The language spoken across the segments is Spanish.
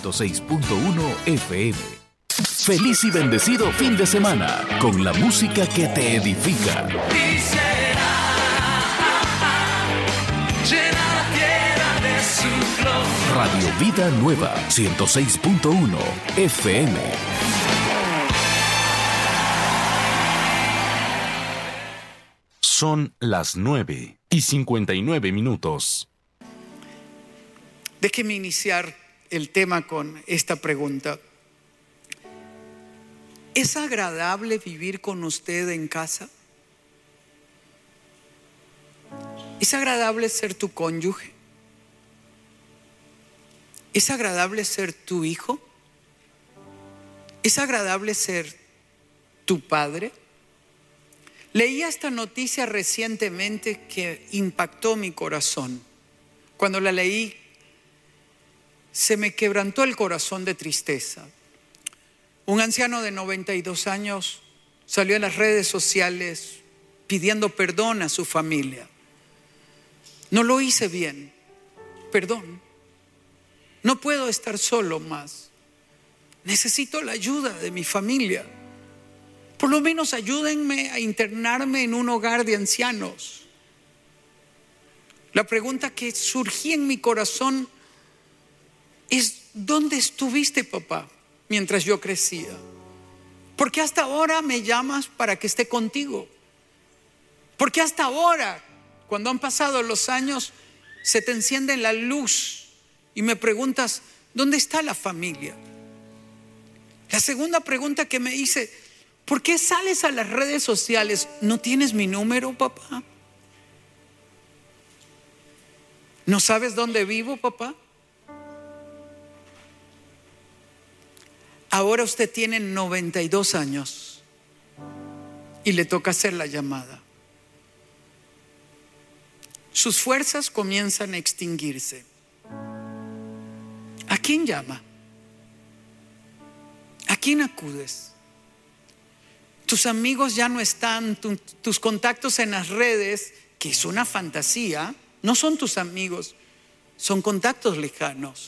106.1 FM. Feliz y bendecido fin de semana con la música que te edifica. Y será llena la tierra de su gloria. Radio Vida Nueva, 106.1 FM. Son las 9:59. Déjeme iniciar el tema con esta pregunta. ¿Es agradable vivir con usted en casa? ¿Es agradable ser tu cónyuge? ¿Es agradable ser tu hijo? ¿Es agradable ser tu padre? Leí esta noticia recientemente que impactó mi corazón. Cuando la leí, se me quebrantó el corazón de tristeza. Un anciano de 92 años salió en las redes sociales pidiendo perdón a su familia. No lo hice bien, perdón. No puedo estar solo más. Necesito la ayuda de mi familia. Por lo menos ayúdenme a internarme en un hogar de ancianos. La pregunta que surgía en mi corazón es: ¿dónde estuviste, papá, mientras yo crecía? ¿Por qué hasta ahora me llamas para que esté contigo? ¿Por qué hasta ahora, cuando han pasado los años, se te enciende la luz y me preguntas: ¿dónde está la familia? La segunda pregunta que me hice: ¿por qué sales a las redes sociales? ¿No tienes mi número, papá? ¿No sabes dónde vivo, papá? Ahora usted tiene 92 años y le toca hacer la llamada. Sus fuerzas comienzan a extinguirse. ¿A quién llama? ¿A quién acudes? Tus amigos ya no están, tus contactos en las redes, que es una fantasía, no son tus amigos, son contactos lejanos.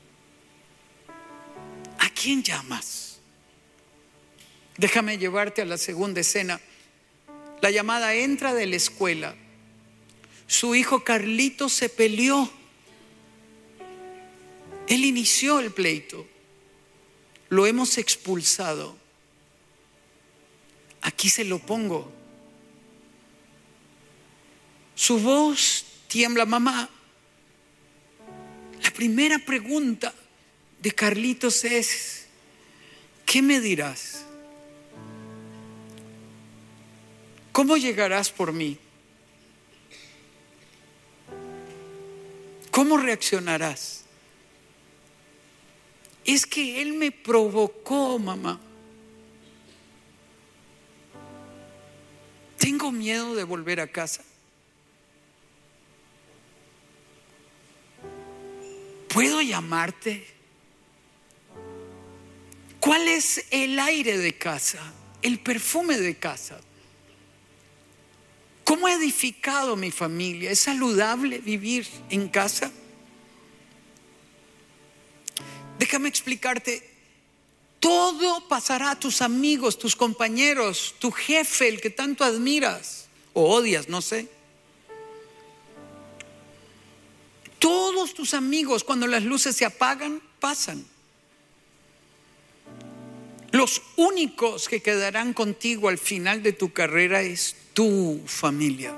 ¿A quién llamas? Déjame llevarte a la segunda escena. La llamada entra de la escuela. Su hijo Carlito se peleó. Él inició el pleito. Lo hemos expulsado. Aquí se lo pongo. Su voz tiembla. Mamá, la primera pregunta de Carlitos es: ¿qué me dirás? ¿Cómo llegarás por mí? ¿Cómo reaccionarás? Es que él me provocó, mamá. Tengo miedo de volver a casa. ¿Puedo llamarte? ¿Cuál es el aire de casa? El perfume de casa. ¿Cómo he edificado mi familia? ¿Es saludable vivir en casa? Déjame explicarte. Todo pasará. Tus amigos, tus compañeros, tu jefe, el que tanto admiras o odias, no sé. Todos tus amigos, cuando las luces se apagan, pasan. Los únicos que quedarán contigo al final de tu carrera es tu familia.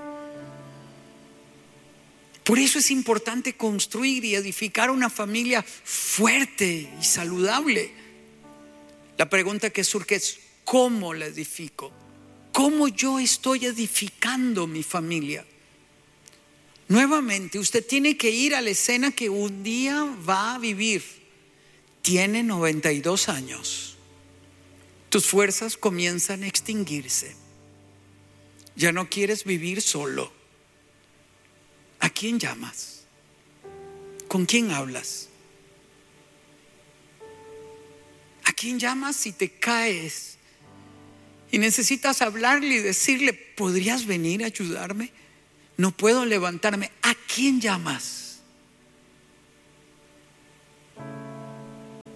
Por eso es importante construir y edificar una familia fuerte y saludable. La pregunta que surge es: ¿cómo la edifico? ¿Cómo yo estoy edificando mi familia? Nuevamente, usted tiene que ir a la escena que un día va a vivir. Tiene 92 años. Tus fuerzas comienzan a extinguirse. Ya no quieres vivir solo. ¿A quién llamas? ¿Con quién hablas? ¿A quién llamas si te caes y necesitas hablarle y decirle: ¿podrías venir a ayudarme? No puedo levantarme. ¿A quién llamas?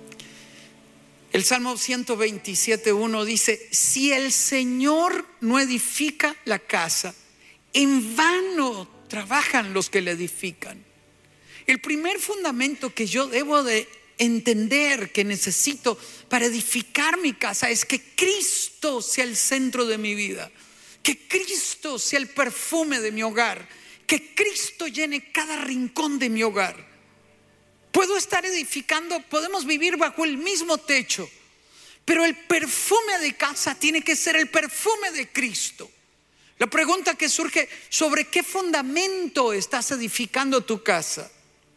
El Salmo 127:1 dice: si el Señor no edifica la casa, en vano trabajan los que la edifican. El primer fundamento que yo debo de entender que necesito para edificar mi casa es que Cristo sea el centro de mi vida, que Cristo sea el perfume de mi hogar, que Cristo llene cada rincón de mi hogar. Puedo estar edificando, podemos vivir bajo el mismo techo, pero el perfume de casa tiene que ser el perfume de Cristo. La pregunta que surge: ¿sobre qué fundamento estás edificando tu casa?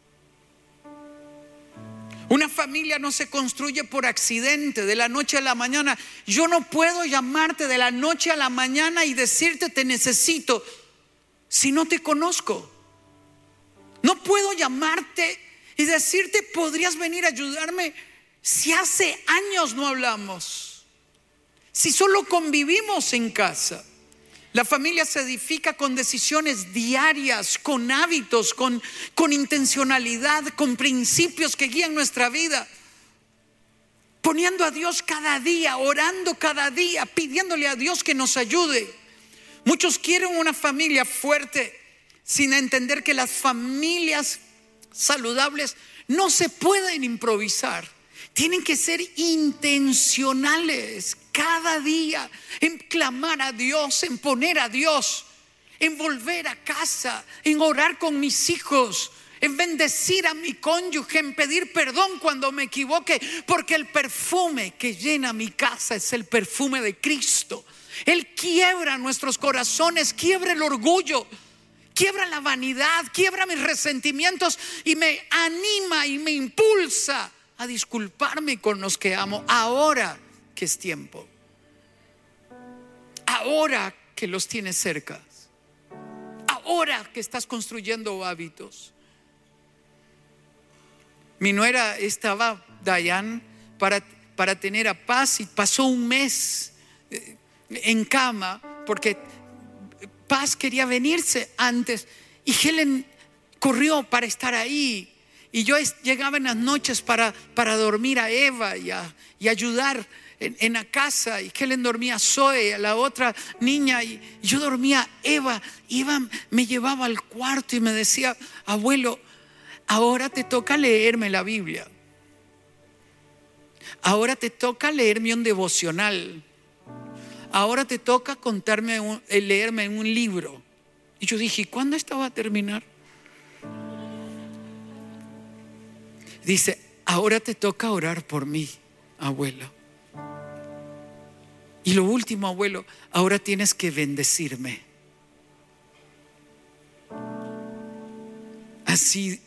Una familia no se construye por accidente, de la noche a la mañana. Yo no puedo llamarte de la noche a la mañana y decirte te necesito si no te conozco. No puedo llamarte y decirte podrías venir a ayudarme si hace años no hablamos, si solo convivimos en casa. La familia se edifica con decisiones diarias, con hábitos, con intencionalidad, con principios que guían nuestra vida, poniendo a Dios cada día, orando cada día, pidiéndole a Dios que nos ayude. Muchos quieren una familia fuerte sin entender que las familias saludables no se pueden improvisar. Tienen que ser intencionales cada día en clamar a Dios, en poner a Dios, en volver a casa, en orar con mis hijos, en bendecir a mi cónyuge, en pedir perdón cuando me equivoque, porque el perfume que llena mi casa es el perfume de Cristo. Él quiebra nuestros corazones, quiebra el orgullo, quiebra la vanidad, quiebra mis resentimientos y me anima y me impulsa a disculparme con los que amo, ahora que es tiempo, ahora que los tienes cerca, ahora que estás construyendo hábitos. Mi nuera estaba, Dayan, para tener a Paz, y pasó un mes en cama porque Paz quería venirse antes y Helen corrió para estar ahí. Y yo llegaba en las noches para dormir a Eva y ayudar en la casa. Y Helen dormía a Zoe, a la otra niña, y yo dormía a Eva. Eva me llevaba al cuarto y me decía: abuelo, ahora te toca leerme la Biblia. Ahora te toca leerme un devocional. Ahora te toca leerme un libro. Y yo dije: ¿cuándo esto va a terminar? Dice: ahora te toca orar por mí, abuelo. Y lo último, abuelo, ahora tienes que bendecirme. Así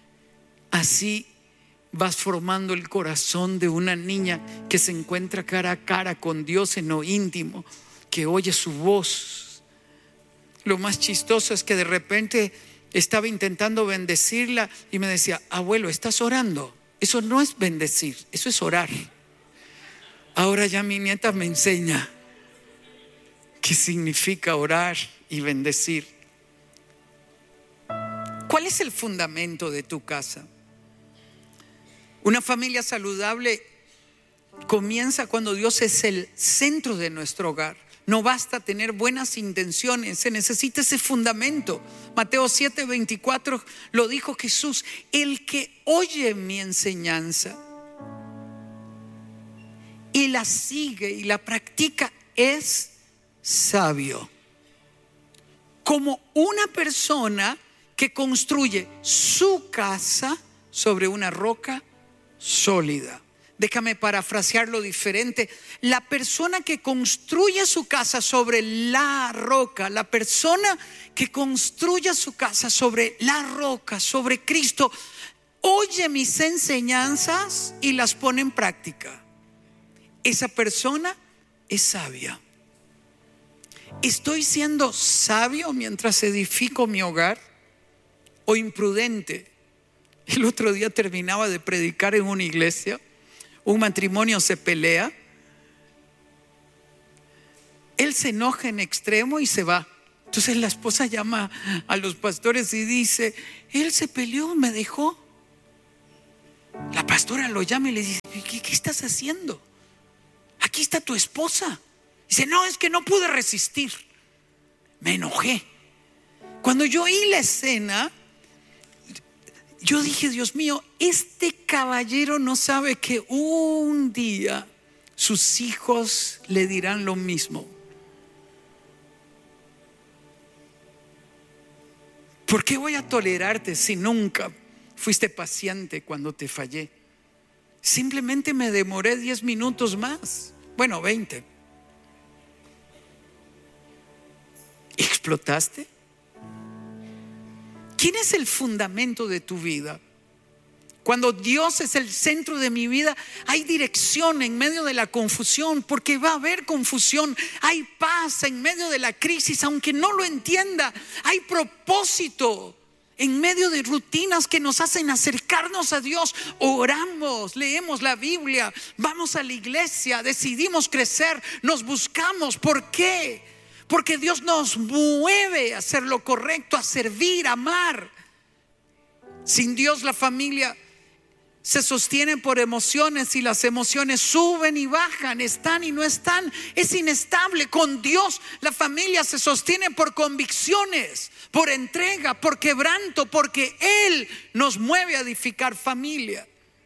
vas formando el corazón de una niña que se encuentra cara a cara con Dios en lo íntimo, que oye su voz. Lo más chistoso es que de repente estaba intentando bendecirla y me decía: abuelo, ¿estás orando? Eso no es bendecir, eso es orar. Ahora ya mi nieta me enseña qué significa orar y bendecir. ¿Cuál es el fundamento de tu casa? Una familia saludable comienza cuando Dios es el centro de nuestro hogar. No basta tener buenas intenciones, se necesita ese fundamento. Mateo 7:24 lo dijo Jesús: el que oye mi enseñanza y la sigue y la practica es sabio, como una persona que construye su casa sobre una roca sólida. Déjame parafrasearlo diferente. La persona que construye su casa sobre la roca, la persona que construye su casa sobre la roca, sobre Cristo, oye mis enseñanzas y las pone en práctica. Esa persona es sabia. ¿Estoy siendo sabio mientras edifico mi hogar o imprudente? El otro día terminaba de predicar en una iglesia. Un matrimonio se pelea. Él se enoja en extremo y se va. Entonces la esposa llama a los pastores y dice: él se peleó, me dejó. La pastora lo llama y le dice: ¿Qué estás haciendo? Aquí está tu esposa. Dice: no, es que no pude resistir. Me enojé. Cuando yo oí la escena, yo dije: Dios mío, este caballero no sabe que un día sus hijos le dirán lo mismo. ¿Por qué voy a tolerarte si nunca fuiste paciente cuando te fallé? Simplemente me demoré 10 minutos más. Bueno, 20. ¿Explotaste? ¿Quién es el fundamento de tu vida? Cuando Dios es el centro de mi vida, hay dirección en medio de la confusión, porque va a haber confusión. Hay paz en medio de la crisis, aunque no lo entienda. Hay propósito en medio de rutinas que nos hacen acercarnos a Dios. Oramos, leemos la Biblia, vamos a la iglesia, decidimos crecer, nos buscamos. ¿Por qué? Porque Dios nos mueve a hacer lo correcto, a servir, a amar. Sin Dios la familia se sostiene por emociones, y las emociones suben y bajan, están y no están, es inestable. Con Dios la familia se sostiene por convicciones, por entrega, por quebranto, porque Él nos mueve a edificar familia.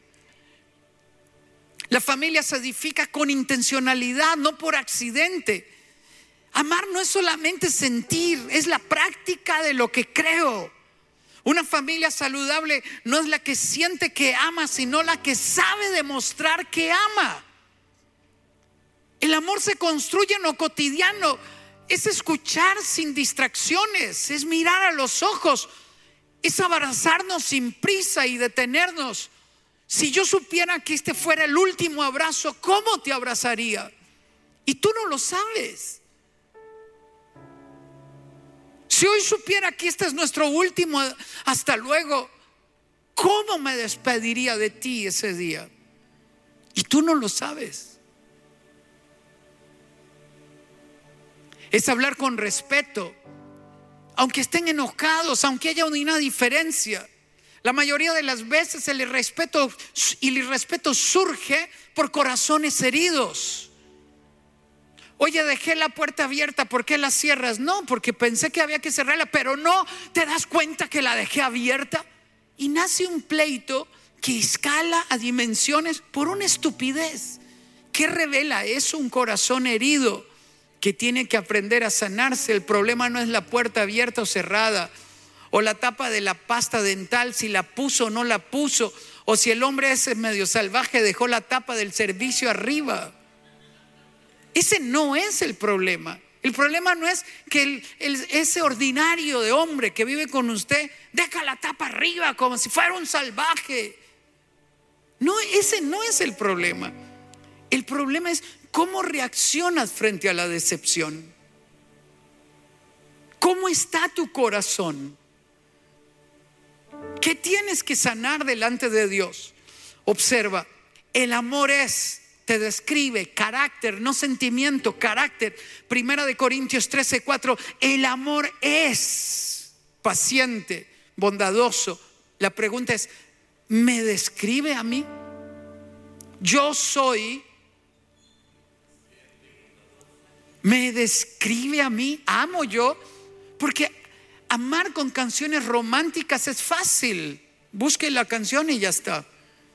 La familia se edifica con intencionalidad, no por accidente. Amar no es solamente sentir, es la práctica de lo que creo. Una familia saludable no es la que siente que ama, sino la que sabe demostrar que ama. El amor se construye en lo cotidiano. Es escuchar sin distracciones, es mirar a los ojos, es abrazarnos sin prisa y detenernos. Si yo supiera que este fuera el último abrazo, ¿cómo te abrazaría? Y tú no lo sabes. Si hoy supiera que este es nuestro último hasta luego, ¿cómo me despediría de ti ese día? Y tú no lo sabes. Es hablar con respeto, aunque estén enojados, aunque haya una diferencia. La mayoría de las veces el irrespeto surge por corazones heridos. Oye, dejé la puerta abierta, ¿por qué la cierras? No, porque pensé que había que cerrarla, pero no te das cuenta que la dejé abierta. Y nace un pleito que escala a dimensiones por una estupidez. ¿Qué revela eso? Un corazón herido que tiene que aprender a sanarse. El problema no es la puerta abierta o cerrada, o la tapa de la pasta dental, si la puso o no la puso, o si el hombre ese medio salvaje dejó la tapa del servicio arriba. Ese no es el problema. El problema no es que ese ordinario de hombre que vive con usted deja la tapa arriba como si fuera un salvaje. No, ese no es el problema. El problema es cómo reaccionas frente a la decepción. ¿Cómo está tu corazón? ¿Qué tienes que sanar delante de Dios? Observa, el amor te describe carácter, no sentimiento, carácter. Primera de Corintios 13:4. El amor es paciente, bondadoso. La pregunta es, ¿me describe a mí? ¿Me describe a mí? ¿Amo yo? Porque amar con canciones románticas es fácil. Busque la canción y ya está.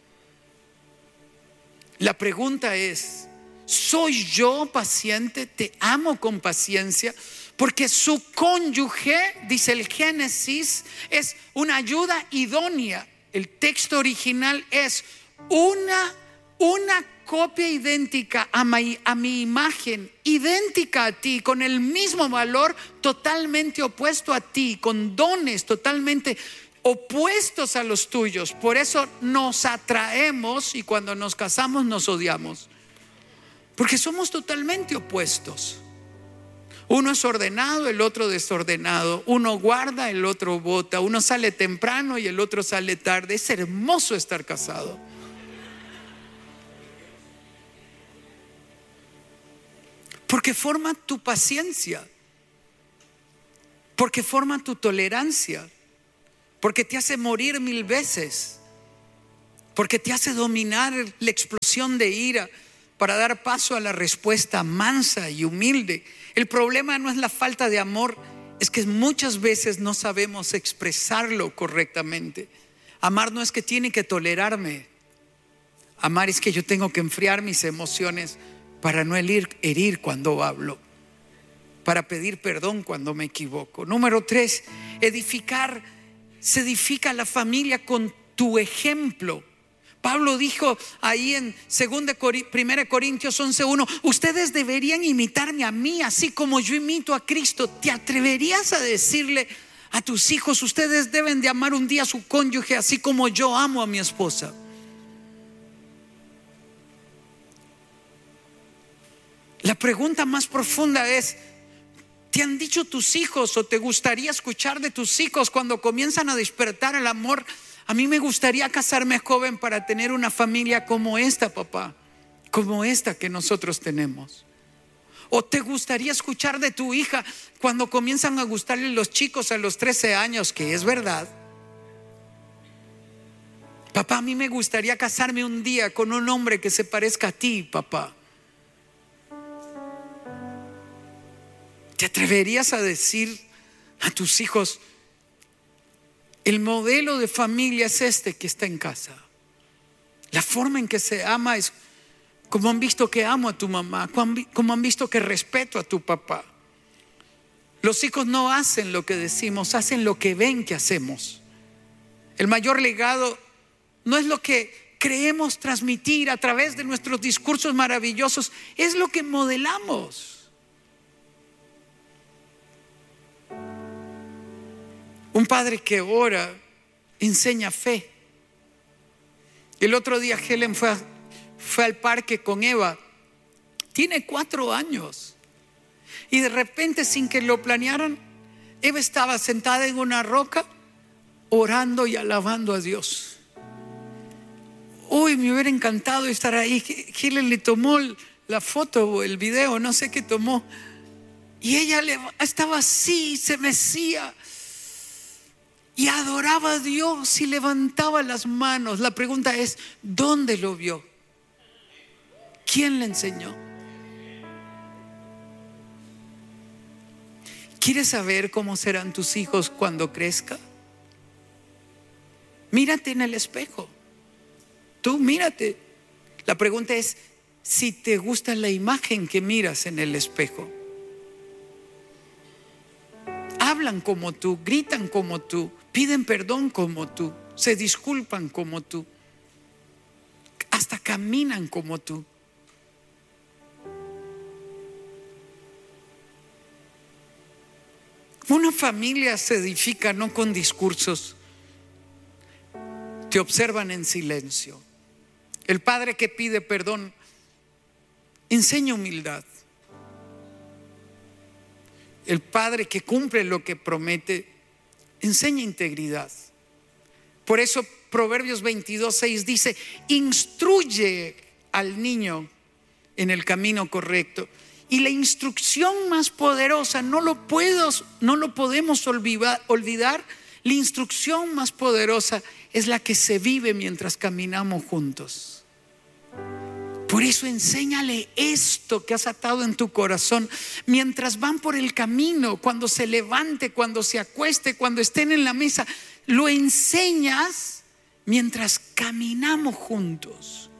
La pregunta es, ¿soy yo paciente? ¿Te amo con paciencia? Porque su cónyuge, dice el Génesis, es una ayuda idónea. El texto original es una copia idéntica a mi imagen, idéntica a ti, con el mismo valor, totalmente opuesto a ti, con dones totalmente opuestos a los tuyos. Por eso nos atraemos y cuando nos casamos nos odiamos, porque somos totalmente opuestos. Uno es ordenado, el otro desordenado. Uno guarda, el otro bota. Uno sale temprano y el otro sale tarde. Es hermoso estar casado. Porque forma tu paciencia, porque forma tu tolerancia, porque te hace morir 1000 veces. porque te hace dominar la explosión de ira para dar paso a la respuesta mansa y humilde. El problema no es la falta de amor, es que muchas veces no sabemos expresarlo correctamente. Amar no es que tiene que tolerarme. Amar es que yo tengo que enfriar mis emociones para no herir cuando hablo, para pedir perdón cuando me equivoco. Número 3, se edifica la familia con tu ejemplo. Pablo dijo ahí en 1 Corintios 11:1, ustedes deberían imitarme a mí, así como yo imito a Cristo. ¿Te atreverías a decirle a tus hijos, ustedes deben de amar un día a su cónyuge, así como yo amo a mi esposa? La pregunta más profunda es, ¿te han dicho tus hijos o te gustaría escuchar de tus hijos cuando comienzan a despertar el amor? A mí me gustaría casarme joven para tener una familia como esta, papá, como esta que nosotros tenemos. ¿O te gustaría escuchar de tu hija cuando comienzan a gustarle los chicos a los 13 años? Que es verdad. Papá, a mí me gustaría casarme un día con un hombre que se parezca a ti, papá. ¿Te atreverías a decir a tus hijos, el modelo de familia es este que está en casa? La forma en que se ama es como han visto que amo a tu mamá, como han visto que respeto a tu papá. Los hijos no hacen lo que decimos, hacen lo que ven que hacemos. El mayor legado no es lo que creemos transmitir a través de nuestros discursos maravillosos, es lo que modelamos. Un padre que ora enseña fe. El otro día Helen fue al parque con Eva. Tiene 4 años. Y de repente, sin que lo planearan, Eva estaba sentada en una roca orando y alabando a Dios. Uy, me hubiera encantado estar ahí. Helen le tomó la foto o el video, no sé qué tomó. Y ella estaba así, se mecía y adoraba a Dios y levantaba las manos. La pregunta es, ¿dónde lo vio? ¿Quién le enseñó? ¿Quieres saber cómo serán tus hijos cuando crezca? Mírate en el espejo. Tú mírate. La pregunta es si te gusta la imagen que miras en el espejo. Hablan como tú, gritan como tú, piden perdón como tú, se disculpan como tú, hasta caminan como tú. Una familia se edifica no con discursos, te observan en silencio. El padre que pide perdón enseña humildad. El padre que cumple lo que promete enseña integridad. Por eso Proverbios 22:6 dice, instruye al niño en el camino correcto. Y la instrucción más poderosa, no lo podemos olvidar. La instrucción más poderosa es la que se vive mientras caminamos juntos. Por eso enséñale esto que has atado en tu corazón mientras van por el camino, cuando se levante, cuando se acueste, cuando estén en la mesa. Lo enseñas mientras caminamos juntos.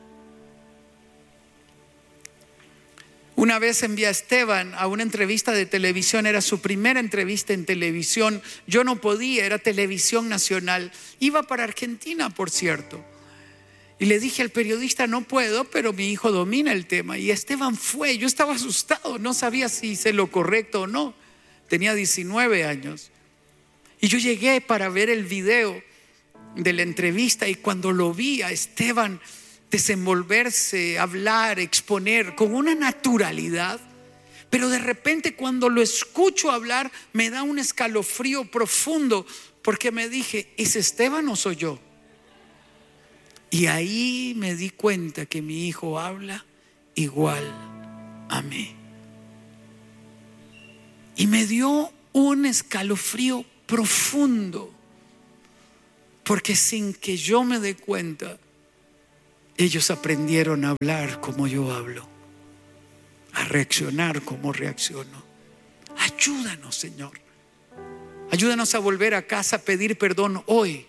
Una vez envié a Esteban a una entrevista de televisión, era su primera entrevista en televisión. Yo no podía, era televisión nacional. Iba para Argentina, por cierto. Y le dije al periodista, no puedo, pero mi hijo domina el tema. Y Esteban fue, yo estaba asustado, no sabía si hice lo correcto o no. Tenía 19 años. Y yo llegué para ver el video de la entrevista y cuando lo vi a Esteban desenvolverse, hablar, exponer con una naturalidad, pero de repente cuando lo escucho hablar me da un escalofrío profundo porque me dije, ¿es Esteban o soy yo? Y ahí me di cuenta que mi hijo habla igual a mí. Y me dio un escalofrío profundo, porque sin que yo me dé cuenta, ellos aprendieron a hablar como yo hablo, a reaccionar como reacciono. Ayúdanos, Señor. Ayúdanos a volver a casa a pedir perdón hoy,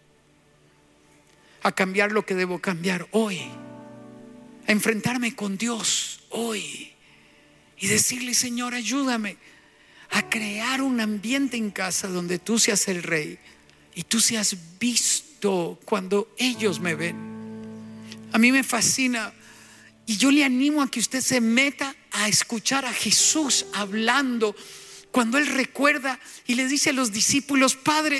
a cambiar lo que debo cambiar hoy, a enfrentarme con Dios hoy y decirle: Señor, ayúdame a crear un ambiente en casa donde tú seas el rey y tú seas visto cuando ellos me ven. A mí me fascina y yo le animo a que usted se meta a escuchar a Jesús hablando cuando Él recuerda y le dice a los discípulos: Padre,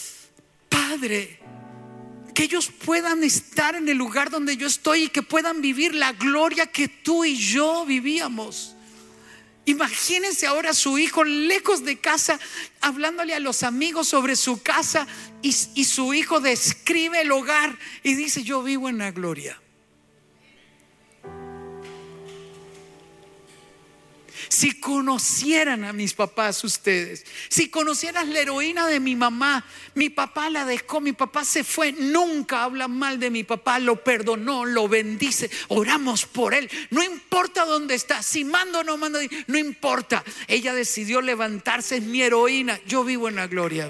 que ellos puedan estar en el lugar donde yo estoy y que puedan vivir la gloria que tú y yo vivíamos. Imagínense ahora a su hijo lejos de casa, hablándole a los amigos sobre su casa, y su hijo describe el hogar y dice: yo vivo en la gloria. Si conocieran a mis papás ustedes, si conocieras la heroína de mi mamá, mi papá la dejó, mi papá se fue, nunca habla mal de mi papá, lo perdonó, lo bendice, oramos por él, no importa dónde está, si mando o no mando, no importa, ella decidió levantarse, es mi heroína, yo vivo en la gloria.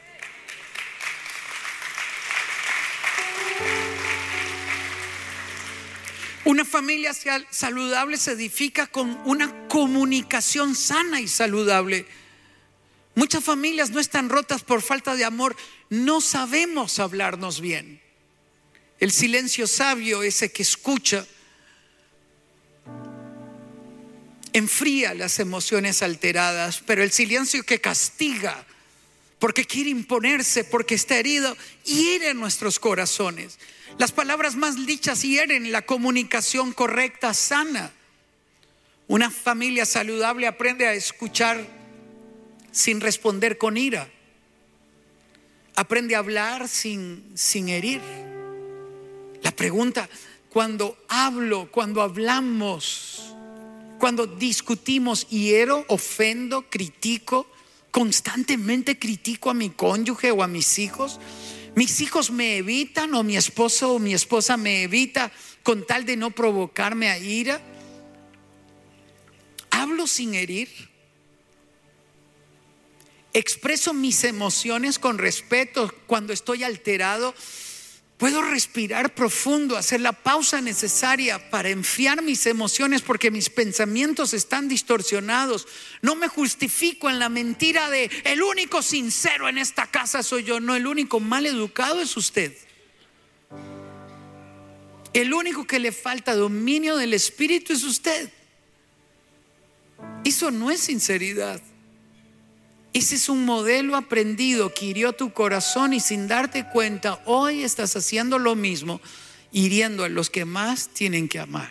Una familia saludable se edifica con una comunicación sana y saludable. Muchas familias no están rotas por falta de amor, no sabemos hablarnos bien. El silencio sabio, ese que escucha, enfría las emociones alteradas, pero el silencio que castiga porque quiere imponerse, porque está herido, hiere nuestros corazones. Las palabras más dichas hieren, la comunicación correcta sana. Una familia saludable aprende a escuchar sin responder con ira. Aprende a hablar sin herir. La pregunta: cuando hablo, cuando hablamos, cuando discutimos, hiero, ofendo, critico, constantemente critico a mi cónyuge o a mis hijos. Mis hijos me evitan, o mi esposo o mi esposa me evita con tal de no provocarme a ira. Hablo sin herir. Expreso mis emociones con respeto. Cuando estoy alterado, puedo respirar profundo, hacer la pausa necesaria para enfriar mis emociones porque mis pensamientos están distorsionados. No me justifico en la mentira de el único sincero en esta casa soy yo. No, el único mal educado es usted. El único que le falta dominio del espíritu es usted. Eso no es sinceridad. Ese es un modelo aprendido que hirió tu corazón y sin darte cuenta hoy estás haciendo lo mismo, hiriendo a los que más tienen que amar.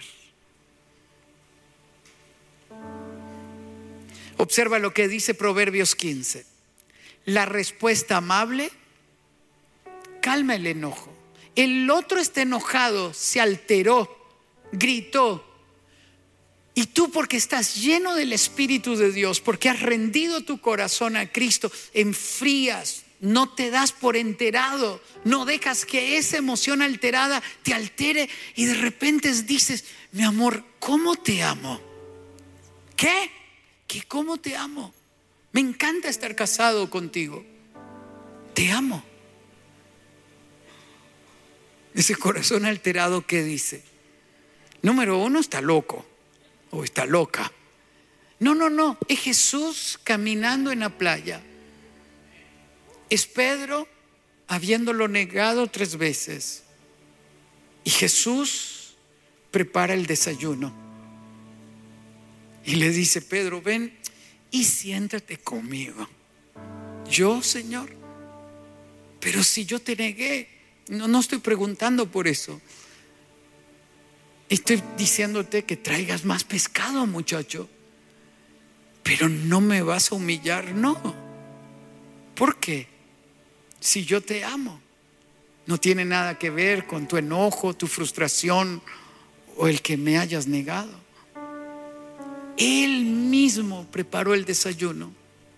Observa lo que dice Proverbios 15. La respuesta amable calma el enojo. El otro está enojado, se alteró, gritó. Y tú, porque estás lleno del Espíritu de Dios, porque has rendido tu corazón a Cristo, enfrías, no te das por enterado, no dejas que esa emoción alterada te altere y de repente dices: mi amor, ¿cómo te amo? ¿Qué? ¿Qué cómo te amo? Me encanta estar casado contigo. Te amo. Ese corazón alterado, ¿qué dice? Número uno, está loco. O está loca. No, es Jesús caminando en la playa. Es Pedro habiéndolo negado 3 veces. Y Jesús prepara el desayuno. Y le dice: Pedro, ven y siéntate conmigo. Yo, Señor, pero si yo te negué. No estoy preguntando por eso. Estoy diciéndote que traigas más pescado, muchacho. Pero no me vas a humillar, no. ¿Por qué? Si yo te amo. No tiene nada que ver con tu enojo, tu frustración o el que me hayas negado. Él mismo preparó el desayuno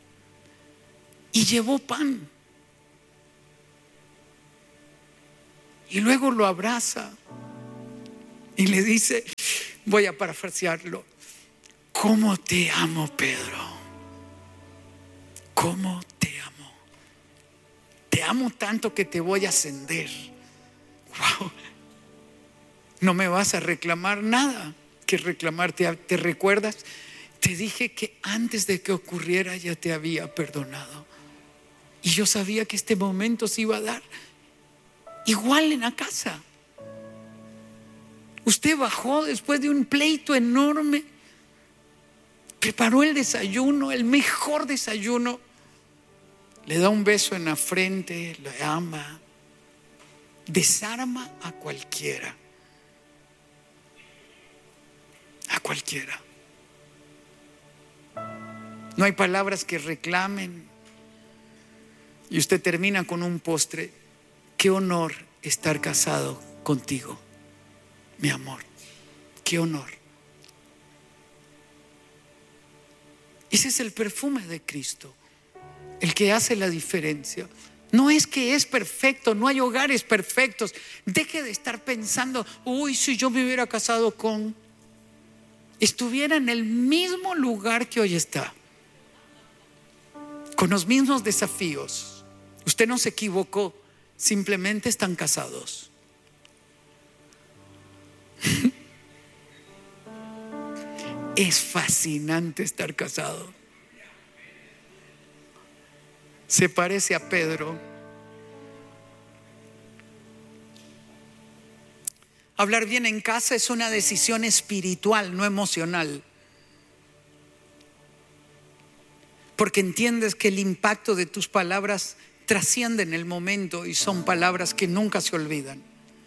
y llevó pan. Y luego lo abraza Y le dice, voy a parafrasearlo: ¿cómo te amo, Pedro? ¿Cómo te amo? Te amo tanto que te voy a ascender. Wow. No me vas a reclamar nada que reclamarte. ¿Te recuerdas? Te dije que antes de que ocurriera ya te había perdonado. Y yo sabía que este momento se iba a dar. Igual en la casa. Usted bajó después de un pleito enorme, preparó el desayuno, el mejor desayuno, le da un beso en la frente, le ama, desarma a cualquiera. A cualquiera. No hay palabras que reclamen. Y usted termina con un postre: qué honor estar casado contigo, mi amor. Qué honor. Ese es el perfume de Cristo, el que hace la diferencia. No es que es perfecto, no hay hogares perfectos. Deje de estar pensando: uy, si yo me hubiera casado con... Estuviera en el mismo lugar que hoy está, con los mismos desafíos. Usted no se equivocó, simplemente están casados. Es fascinante estar casado. Se parece a Pedro. Hablar bien en casa es una decisión espiritual, no emocional. Porque entiendes que el impacto de tus palabras trasciende en el momento y son palabras que nunca se olvidan.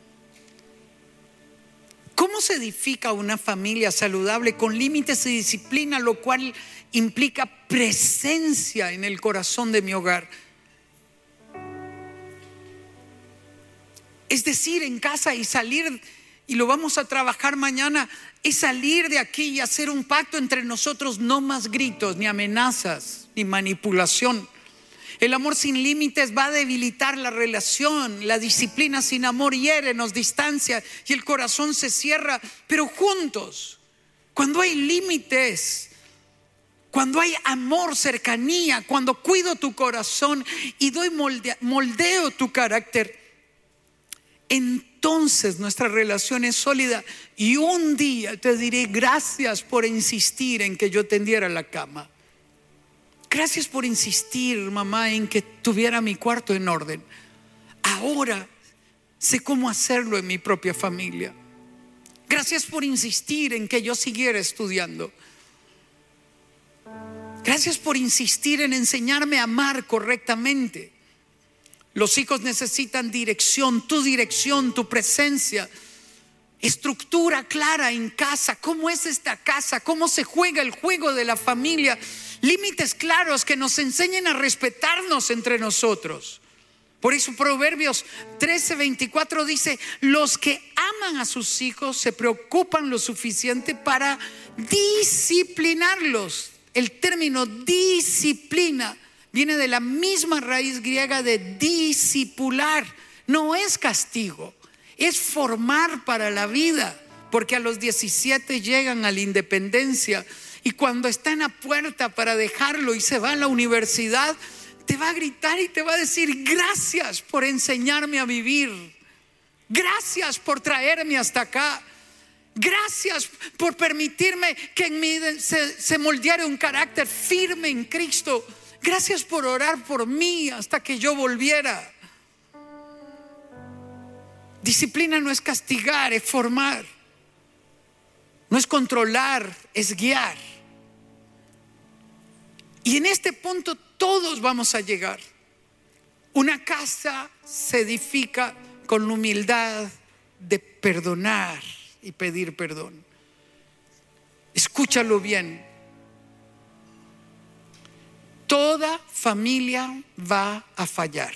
¿Cómo se edifica una familia saludable con límites y disciplina, lo cual implica presencia en el corazón de mi hogar? Es decir, en casa y salir, y lo vamos a trabajar mañana, es salir de aquí y hacer un pacto entre nosotros: no más gritos, ni amenazas, ni manipulación. El amor sin límites va a debilitar la relación. La disciplina sin amor hiere, nos distancia y el corazón se cierra. Pero juntos, cuando hay límites, cuando hay amor, cercanía, cuando cuido tu corazón y moldeo tu carácter, entonces nuestra relación es sólida. Y un día te diré: gracias por insistir en que yo tendiera la cama. Gracias por insistir, mamá, en que tuviera mi cuarto en orden. Ahora sé cómo hacerlo en mi propia familia. Gracias por insistir en que yo siguiera estudiando. Gracias por insistir en enseñarme a amar correctamente. Los hijos necesitan dirección, tu presencia, estructura clara en casa. ¿Cómo es esta casa? ¿Cómo se juega el juego de la familia? Límites claros que nos enseñen a respetarnos entre nosotros. Por eso Proverbios 13:24 dice: los que aman a sus hijos se preocupan lo suficiente para disciplinarlos. El término disciplina viene de la misma raíz griega de discipular. No es castigo, es formar para la vida. Porque a los 17 llegan a la independencia, y cuando está en la puerta para dejarlo y se va a la universidad, te va a gritar y te va a decir: gracias por enseñarme a vivir. Gracias por traerme hasta acá. Gracias por permitirme que en mí se moldeara un carácter firme en Cristo. Gracias por orar por mí hasta que yo volviera. Disciplina no es castigar, es formar. No es controlar, es guiar. Y en este punto todos vamos a llegar. Una casa se edifica con la humildad de perdonar y pedir perdón. Escúchalo bien. Toda familia va a fallar.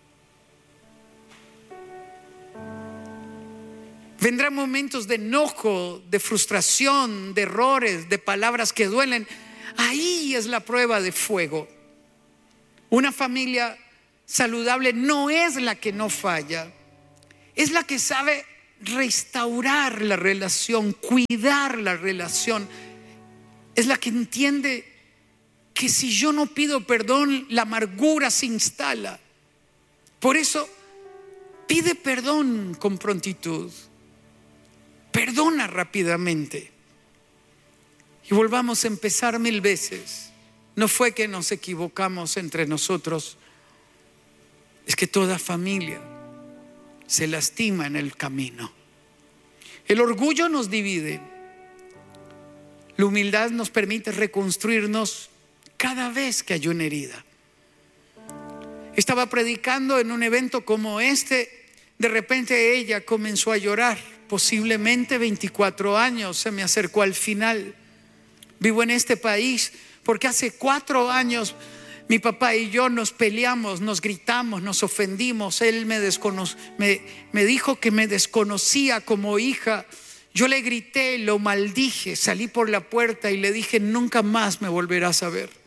Vendrán momentos de enojo, de frustración, de errores, de palabras que duelen. Ahí es la prueba de fuego. Una familia saludable no es la que no falla, es la que sabe restaurar la relación, cuidar la relación, es la que entiende que si yo no pido perdón, la amargura se instala. Por eso, pide perdón con prontitud. Perdona rápidamente. Y volvamos a empezar 1000 veces. No fue que nos equivocamos entre nosotros. Es que toda familia se lastima en el camino. El orgullo nos divide. La humildad nos permite reconstruirnos cada vez que hay una herida. Estaba predicando en un evento como este. De repente ella comenzó a llorar. Posiblemente 24 años, se me acercó al final. Vivo en este país porque hace 4 años mi papá y yo nos peleamos, nos gritamos, nos ofendimos. Él me dijo que me desconocía como hija. Yo le grité, lo maldije, salí por la puerta y le dije: nunca más me volverás a ver.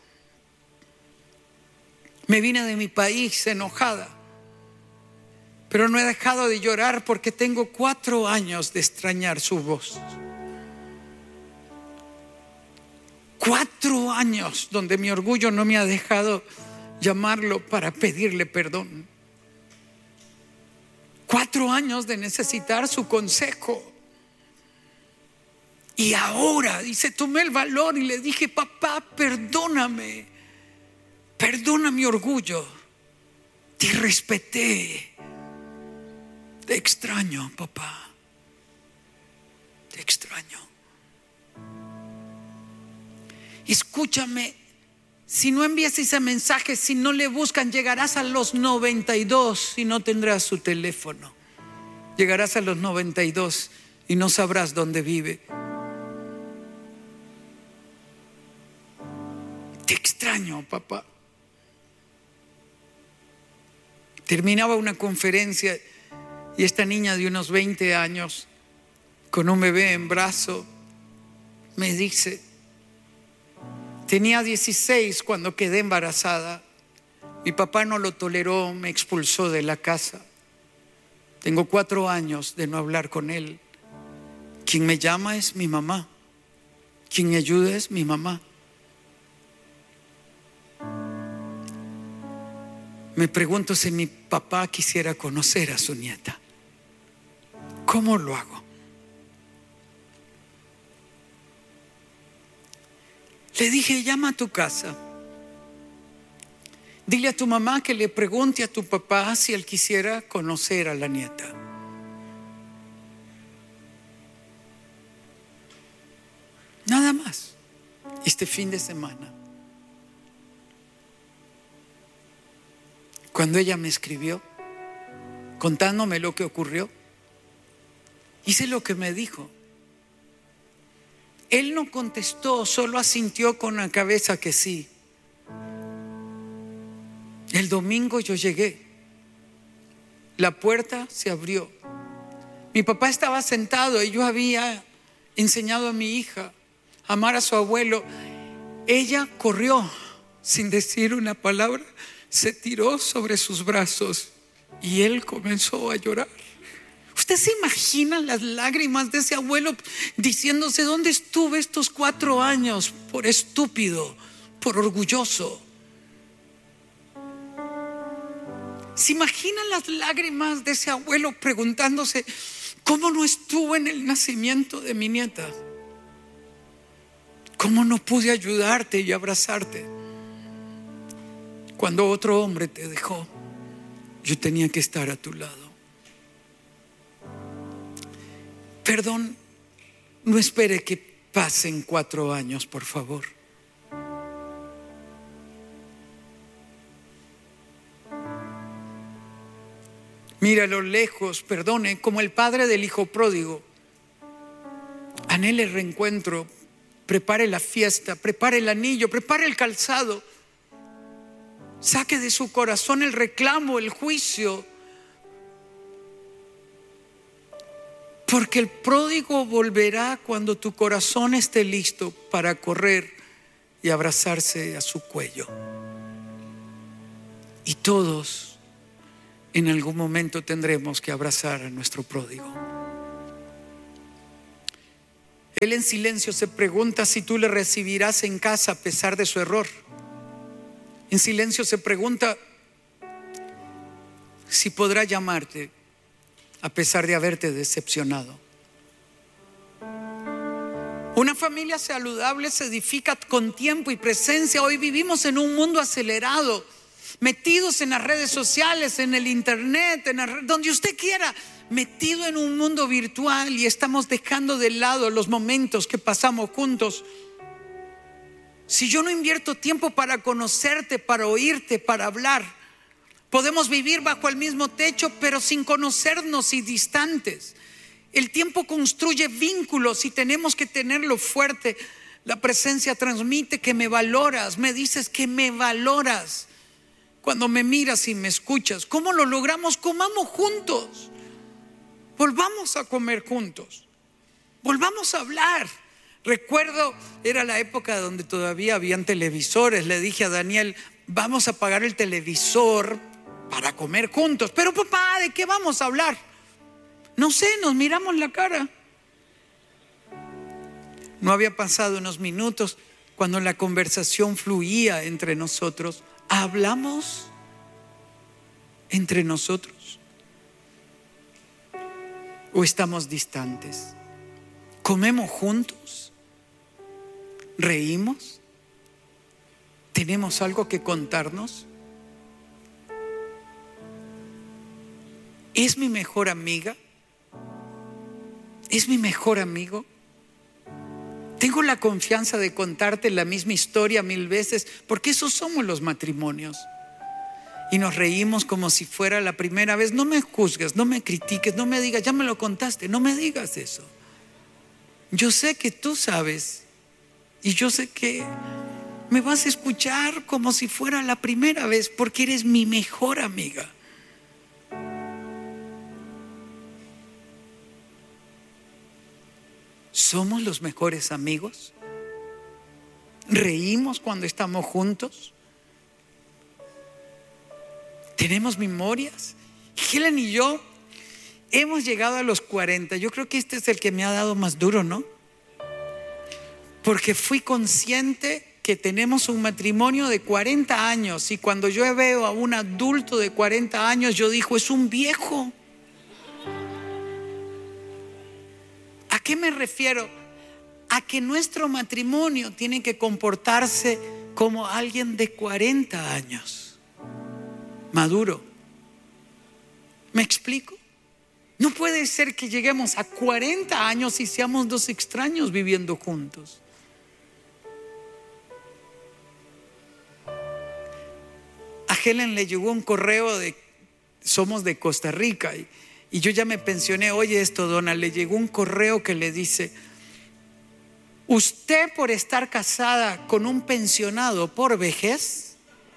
Me vine de mi país enojada, pero no he dejado de llorar porque tengo 4 años de extrañar su voz. 4 años donde mi orgullo no me ha dejado llamarlo para pedirle perdón. 4 años de necesitar su consejo. Y ahora, dice, tomé el valor y le dije: papá, perdóname. Perdona mi orgullo. Te respeté. Te extraño, papá. Te extraño. Escúchame, si no envías ese mensaje, si no le buscan, llegarás a los 92 y no tendrás su teléfono. Llegarás a los 92 y no sabrás dónde vive. Te extraño, papá. Terminaba una conferencia y esta niña de unos 20 años, con un bebé en brazo, me dice: tenía 16 cuando quedé embarazada. Mi papá no lo toleró, me expulsó de la casa. Tengo 4 años de no hablar con él. Quien me llama es mi mamá. Quien me ayuda es mi mamá. Me pregunto si mi papá quisiera conocer a su nieta. ¿Cómo lo hago? Le dije: llama a tu casa. Dile a tu mamá que le pregunte a tu papá si él quisiera conocer a la nieta. Nada más. Este fin de semana, cuando ella me escribió contándome lo que ocurrió, hice lo que me dijo. Él no contestó, solo asintió con la cabeza que sí. El domingo yo llegué. La puerta se abrió. Mi papá estaba sentado y yo había enseñado a mi hija a amar a su abuelo. Ella corrió sin decir una palabra, se tiró sobre sus brazos y él comenzó a llorar. ¿Usted se imagina las lágrimas de ese abuelo diciéndose: ¿dónde estuve estos 4 años por estúpido, por orgulloso? ¿Se imaginan las lágrimas de ese abuelo preguntándose: ¿cómo no estuve en el nacimiento de mi nieta? ¿Cómo no pude ayudarte y abrazarte? Cuando otro hombre te dejó, yo tenía que estar a tu lado. Perdón, no espere que pasen 4 años, por favor. Mira a lo lejos, perdone, como el padre del hijo pródigo. Anhele el reencuentro, prepare la fiesta, prepare el anillo, prepare el calzado. Saque de su corazón el reclamo, el juicio. Porque el pródigo volverá cuando tu corazón esté listo para correr y abrazarse a su cuello. Y todos en algún momento tendremos que abrazar a nuestro pródigo. Él en silencio se pregunta si tú le recibirás en casa a pesar de su error. En silencio se pregunta si podrá llamarte a pesar de haberte decepcionado. Una familia saludable se edifica con tiempo y presencia. Hoy vivimos en un mundo acelerado, metidos en las redes sociales, en el internet, donde usted quiera, metido en un mundo virtual, y estamos dejando de lado los momentos que pasamos juntos. Si yo no invierto tiempo para conocerte, para oírte, para hablar, podemos vivir bajo el mismo techo, pero sin conocernos y distantes. El tiempo construye vínculos y tenemos que tenerlo fuerte. La presencia transmite que me valoras, me dices que me valoras. Cuando me miras y me escuchas, ¿cómo lo logramos? Comamos juntos. Volvamos a comer juntos. Volvamos a hablar. Recuerdo, era la época donde todavía habían televisores. Le dije a Daniel, vamos a apagar el televisor para comer juntos. Pero papá, ¿de qué vamos a hablar? No sé, nos miramos la cara. No había pasado unos minutos cuando la conversación fluía entre nosotros. ¿Hablamos entre nosotros? ¿O estamos distantes? ¿Comemos juntos? ¿Reímos? ¿Tenemos algo que contarnos? ¿Es mi mejor amiga? ¿Es mi mejor amigo? Tengo la confianza de contarte la misma historia 1000 veces, porque esos somos los matrimonios. Y nos reímos como si fuera la primera vez. No me juzgues, no me critiques, no me digas, ya me lo contaste, no me digas eso. Yo sé que tú sabes, y yo sé que me vas a escuchar como si fuera la primera vez, porque eres mi mejor amiga. ¿Somos los mejores amigos? ¿Reímos cuando estamos juntos? ¿Tenemos memorias? Helen y yo hemos llegado a los 40. Yo creo que este es el que me ha dado más duro, ¿no? Porque fui consciente que tenemos un matrimonio de 40 años y cuando yo veo a un adulto de 40 años, yo digo, es un viejo. ¿A qué me refiero? A que nuestro matrimonio tiene que comportarse como alguien de 40 años, maduro. ¿Me explico? No puede ser que lleguemos a 40 años y seamos dos extraños viviendo juntos. A Helen le llegó un correo de, somos de Costa Rica, y yo ya me pensioné. Oye esto, Donna, le llegó un correo que le dice: usted, por estar casada con un pensionado por vejez,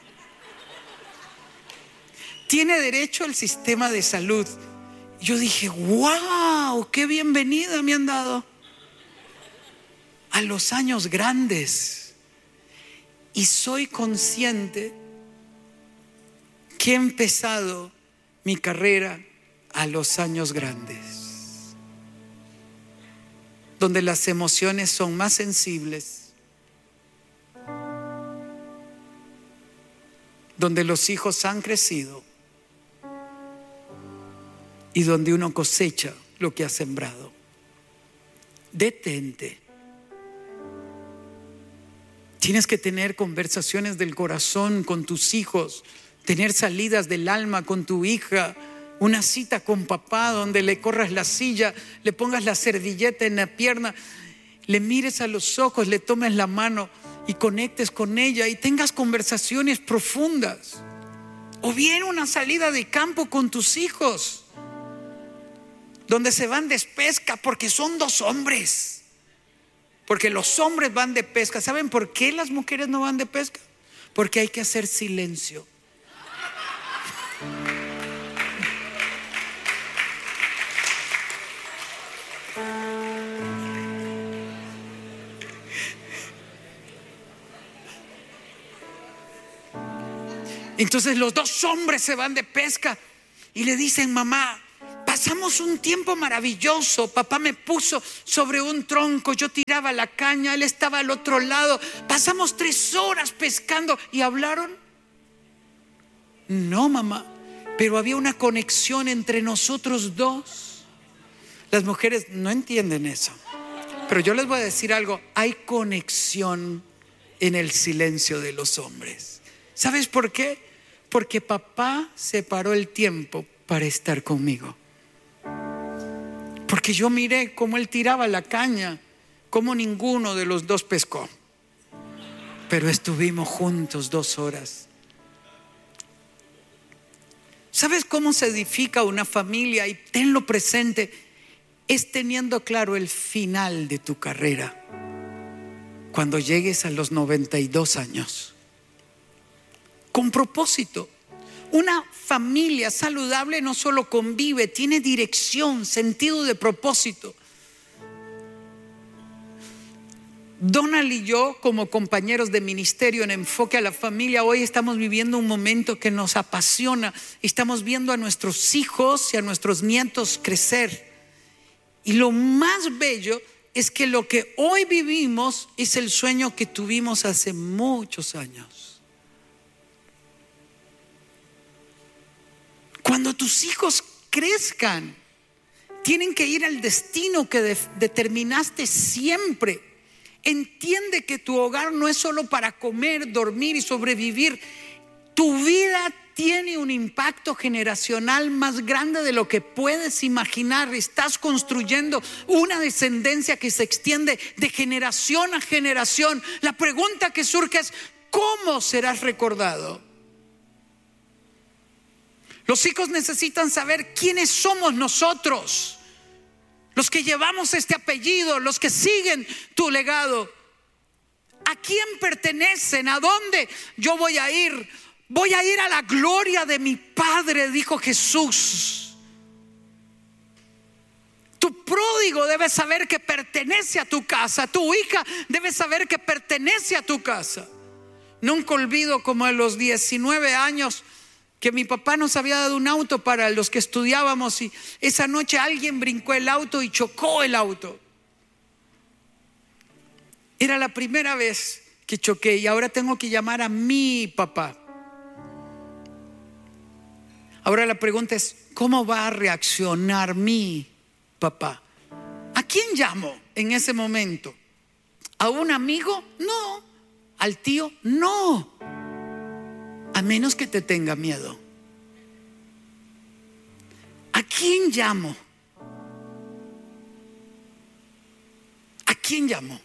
tiene derecho al sistema de salud. Yo dije, wow, qué bienvenida me han dado a los años grandes. Y soy consciente que he empezado mi carrera a los años grandes, donde las emociones son más sensibles, donde los hijos han crecido y donde uno cosecha lo que ha sembrado. Detente. Tienes que tener conversaciones del corazón con tus hijos, tener salidas del alma con tu hija, una cita con papá donde le corras la silla, le pongas la servilleta en la pierna, le mires a los ojos, le tomes la mano y conectes con ella y tengas conversaciones profundas. O bien una salida de campo con tus hijos, donde se van de pesca porque son dos hombres. Porque los hombres van de pesca. ¿Saben por qué las mujeres no van de pesca? Porque hay que hacer silencio. Entonces los dos hombres se van de pesca y le dicen: mamá, Pasamos un tiempo maravilloso. Papá me puso sobre un tronco, yo tiraba la caña, él estaba al otro lado. Pasamos 3 horas pescando. ¿Y hablaron? No, mamá, pero había una conexión entre nosotros dos. Las mujeres no entienden eso, pero yo les voy a decir algo: hay conexión en el silencio de los hombres. ¿Sabes por qué? Porque papá separó el tiempo para estar conmigo. Porque yo miré cómo él tiraba la caña, cómo ninguno de los dos pescó, pero estuvimos juntos 2 horas. ¿Sabes cómo se edifica una familia? Y tenlo presente, es teniendo claro el final de tu carrera. Cuando llegues a los 92 años, con propósito. Una familia saludable no solo convive, tiene dirección, sentido de propósito. Donald y yo, como compañeros de ministerio en Enfoque a la Familia, hoy estamos viviendo un momento que nos apasiona. Estamos viendo a nuestros hijos y a nuestros nietos crecer. Y lo más bello es que lo que hoy vivimos es el sueño que tuvimos hace muchos años. Cuando tus hijos crezcan, tienen que ir al destino que determinaste siempre. Entiende que tu hogar no es solo para comer, dormir y sobrevivir. Tu vida tiene un impacto generacional más grande de lo que puedes imaginar. Estás construyendo una descendencia que se extiende de generación a generación. La pregunta que surge es: ¿cómo serás recordado? Los hijos necesitan saber quiénes somos nosotros, los que llevamos este apellido, los que siguen tu legado. ¿A quién pertenecen? ¿A dónde yo voy a ir? Voy a ir a la gloria de mi Padre, dijo Jesús. Tu pródigo debe saber que pertenece a tu casa. Tu hija debe saber que pertenece a tu casa. Nunca olvido como a los 19 años que mi papá nos había dado un auto para los que estudiábamos, y esa noche alguien brincó el auto y chocó el auto. Era la primera vez que choqué y ahora tengo que llamar a mi papá. Ahora la pregunta es: ¿cómo va a reaccionar mi papá? ¿A quién llamo en ese momento? ¿A un amigo? No. ¿Al tío? No. A menos que te tenga miedo. ¿A quién llamo? ¿A quién llamo?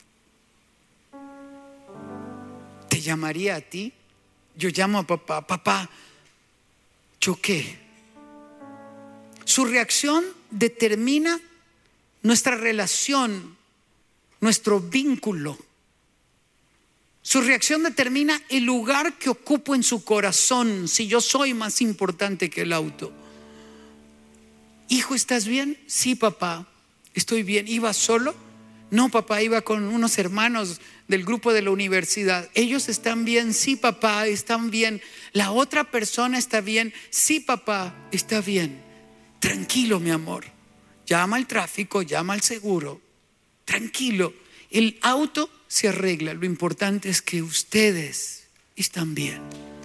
¿Te llamaría a ti? Yo llamo a papá. Papá, choqué. Su reacción determina nuestra relación, nuestro vínculo. Su reacción determina el lugar que ocupo en su corazón, si yo soy más importante que el auto. Hijo, ¿estás bien? Sí, papá, estoy bien. ¿Ibas solo? No, papá, iba con unos hermanos del grupo de la universidad. ¿Ellos están bien? Sí, papá, están bien. ¿La otra persona está bien? Sí, papá, está bien. Tranquilo, mi amor. Llama al tráfico, llama al seguro. Tranquilo. El auto se arregla. Lo importante es que ustedes están bien.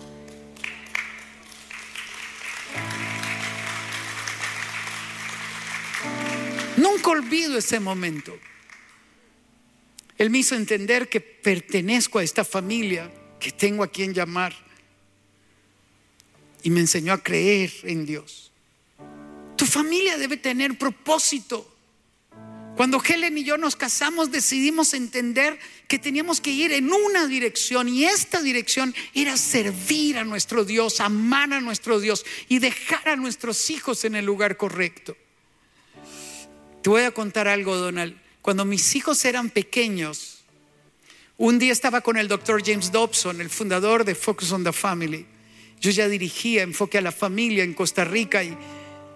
Nunca olvido ese momento. Él me hizo entender que pertenezco a esta familia, que tengo a quien llamar, y me enseñó a creer en Dios. Tu familia debe tener propósito. Cuando Helen y yo nos casamos, decidimos entender que teníamos que ir en una dirección, y esta dirección era servir a nuestro Dios, amar a nuestro Dios y dejar a nuestros hijos en el lugar correcto. Te voy a contar algo, Donald. Cuando mis hijos eran pequeños, un día estaba con el Dr. James Dobson, el fundador de Focus on the Family. Yo ya dirigía Enfoque a la Familia en Costa Rica, y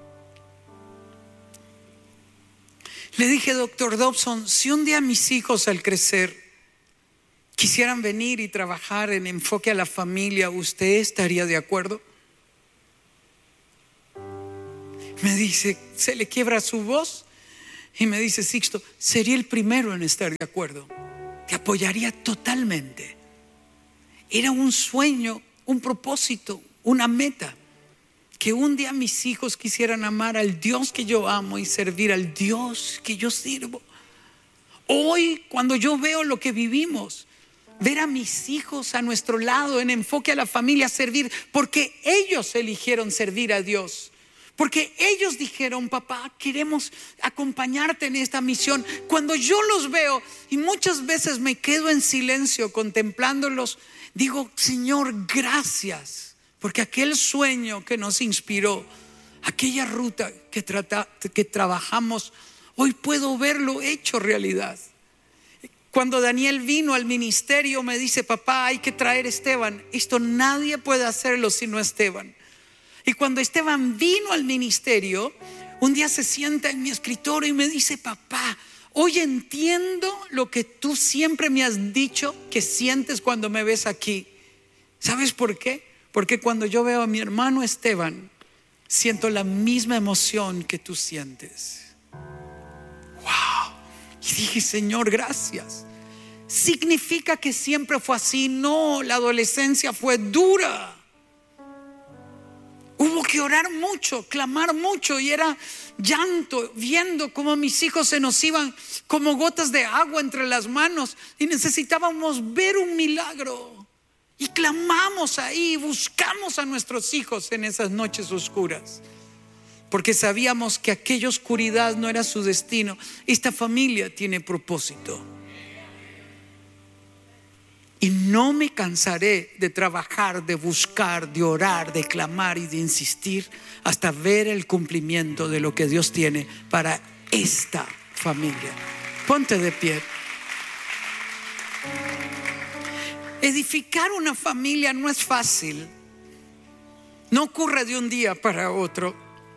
le dije: Dr. Dobson, si un día mis hijos al crecer quisieran venir y trabajar en Enfoque a la Familia, ¿usted estaría de acuerdo? Me dice, se le quiebra su voz y me dice: Sixto, sería el primero en estar de acuerdo, te apoyaría totalmente. Era un sueño, un propósito, una meta, que un día mis hijos quisieran amar al Dios que yo amo y servir al Dios que yo sirvo. Hoy, cuando yo veo lo que vivimos, ver a mis hijos a nuestro lado en enfoque a la familia, servir, porque ellos eligieron servir a Dios, porque ellos dijeron: papá, queremos acompañarte en esta misión. Cuando yo los veo, y muchas veces me quedo en silencio contemplándolos, digo: Señor, gracias, porque aquel sueño que nos inspiró, aquella ruta que trabajamos, hoy puedo verlo hecho realidad. Cuando Daniel vino al ministerio, me dice: papá, hay que traer a Esteban. Esto nadie puede hacerlo sino Esteban. Y cuando Esteban vino al ministerio, un día se sienta en mi escritorio y me dice: papá, hoy entiendo lo que tú siempre me has dicho que sientes cuando me ves aquí. ¿Sabes por qué? Porque cuando yo veo a mi hermano Esteban, siento la misma emoción que tú sientes. Wow. Y dije: Señor, gracias. ¿Significa que siempre fue así? No, la adolescencia fue dura. Hubo que orar mucho, clamar mucho, y era llanto, viendo cómo mis hijos se nos iban como gotas de agua entre las manos, y necesitábamos ver un milagro. Y clamamos ahí, buscamos a nuestros hijos en esas noches oscuras, porque sabíamos que aquella oscuridad no era su destino. Esta familia tiene propósito. Y no me cansaré de trabajar, de buscar, de orar, de clamar y de insistir hasta ver el cumplimiento de lo que Dios tiene para esta familia. Ponte de pie. Edificar una familia no es fácil. No ocurre de un día para otro.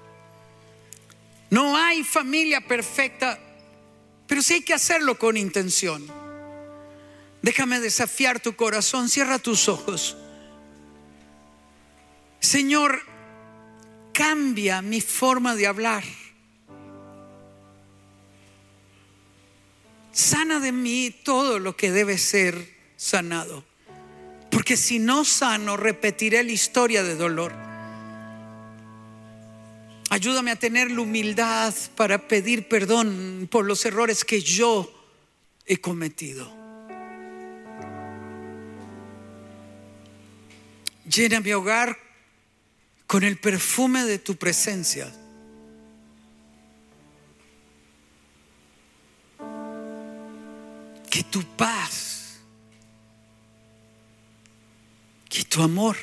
No hay familia perfecta, pero sí hay que hacerlo con intención. Déjame desafiar tu corazón. Cierra tus ojos. Señor, cambia mi forma de hablar. Sana de mí todo lo que debe ser sanado, porque si no sano, repetiré la historia de dolor. Ayúdame a tener la humildad para pedir perdón por los errores que yo he cometido. Llena mi hogar con el perfume de tu presencia. Que tu paz, que tu amor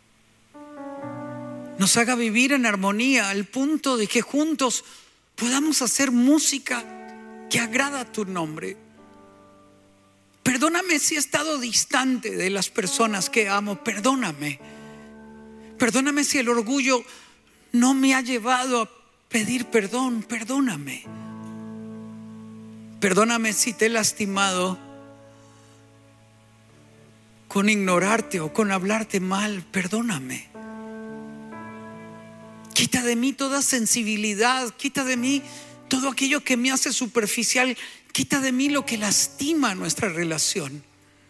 nos haga vivir en armonía, al punto de que juntos podamos hacer música que agrada a tu nombre. Perdóname si he estado distante de las personas que amo. Perdóname. Perdóname si el orgullo no me ha llevado a pedir perdón. Perdóname. Perdóname si te he lastimado con ignorarte o con hablarte mal. Perdóname. Quita de mí toda sensibilidad. Quita de mí todo aquello que me hace superficial. Quita de mí lo que lastima nuestra relación.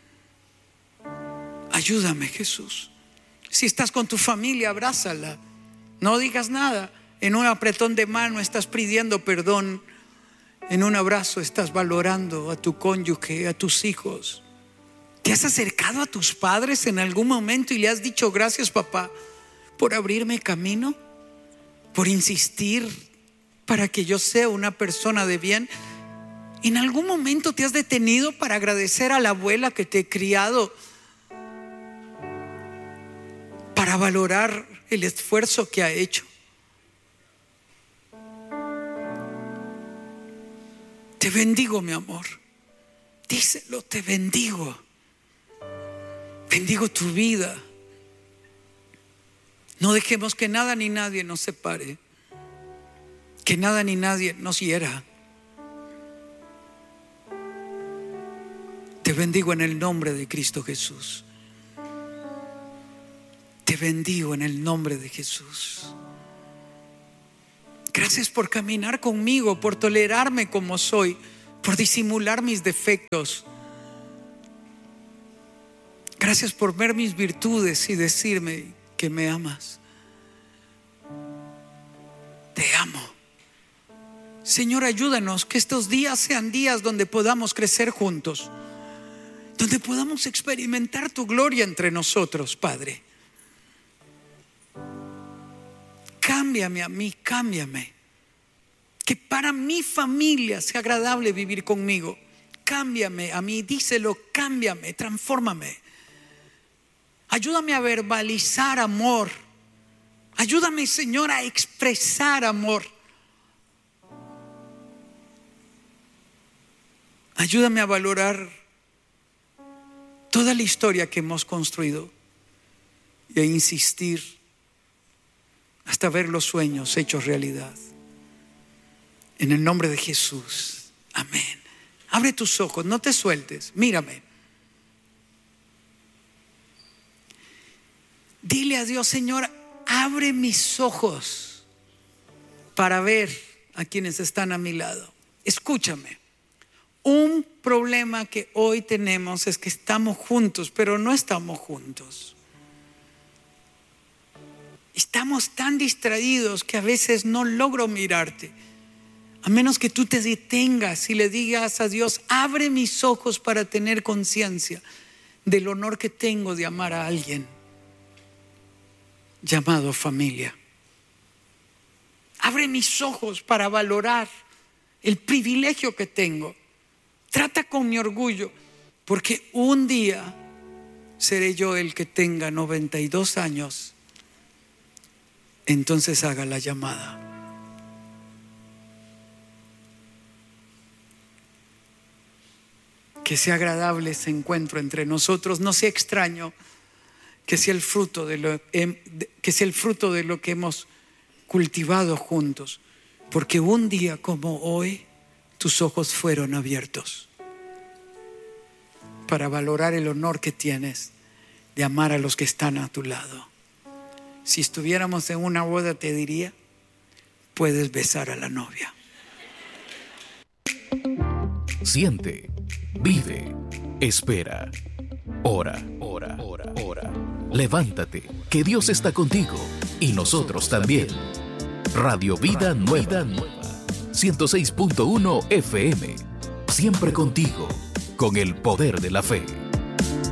Ayúdame, Jesús. Si estás con tu familia, abrázala. No digas nada. En un apretón de mano estás pidiendo perdón. En un abrazo estás valorando a tu cónyuge, a tus hijos. ¿Te has acercado a tus padres en algún momento y le has dicho: gracias, papá, por abrirme camino, por insistir para que yo sea una persona de bien? ¿En algún momento te has detenido para agradecer a la abuela que te ha criado, para valorar el esfuerzo que ha hecho? Te bendigo, mi amor. Díselo: te bendigo. Bendigo tu vida. No dejemos que nada ni nadie nos separe, que nada ni nadie nos hiera. Te bendigo en el nombre de Cristo Jesús. Te bendigo en el nombre de Jesús. Gracias por caminar conmigo, por tolerarme como soy, por disimular mis defectos. Gracias por ver mis virtudes y decirme que me amas. Te amo. Señor, ayúdanos que estos días sean días donde podamos crecer juntos, donde podamos experimentar tu gloria entre nosotros, Padre. Cámbiame a mí, cámbiame. Que para mi familia sea agradable vivir conmigo. Cámbiame a mí, díselo, cámbiame, transfórmame. Ayúdame a verbalizar amor. Ayúdame, Señor, a expresar amor. Ayúdame a valorar toda la historia que hemos construido y a insistir hasta ver los sueños hechos realidad. En el nombre de Jesús. Amén. Abre tus ojos, no te sueltes, mírame. Dile a Dios: Señor, abre mis ojos para ver a quienes están a mi lado. Escúchame. Un problema que hoy tenemos es que estamos juntos, pero no estamos juntos. Estamos tan distraídos que a veces no logro mirarte. A menos que tú te detengas y le digas a Dios: abre mis ojos para tener conciencia del honor que tengo de amar a alguien llamado familia. Abre mis ojos para valorar el privilegio que tengo. Trata con mi orgullo, porque un día seré yo el que tenga 92 años. Entonces haga la llamada. Que sea agradable ese encuentro entre nosotros, no sea extraño, que sea el fruto de lo que hemos cultivado juntos, porque un día como hoy tus ojos fueron abiertos para valorar el honor que tienes de amar a los que están a tu lado. Si estuviéramos en una boda, te diría: puedes besar a la novia. Siente, vive, espera, ora. Levántate, que Dios está contigo y nosotros también. Radio Vida Nueva, 106.1 FM. Siempre contigo, con el poder de la fe.